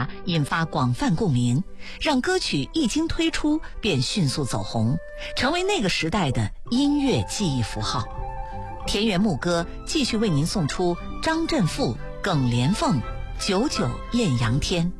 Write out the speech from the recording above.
引发广泛共鸣，让歌曲一经推出便迅速走红，成为那个时代的音乐记忆符号。田园牧歌继续为您送出张振富、耿连凤《久久艳阳天》。